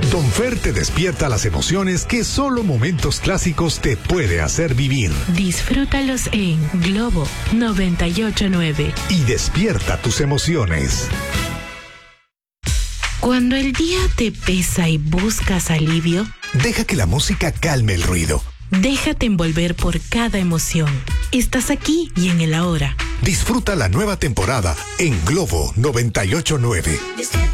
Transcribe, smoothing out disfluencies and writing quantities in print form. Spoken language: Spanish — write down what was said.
Don Fer te despierta las emociones que solo momentos clásicos te puede hacer vivir. Disfrútalos en Globo 98.9. Y despierta tus emociones. Cuando el día te pesa y buscas alivio, deja que la música calme el ruido. Déjate envolver por cada emoción. Estás aquí y en el ahora. Disfruta la nueva temporada en Globo 98.9.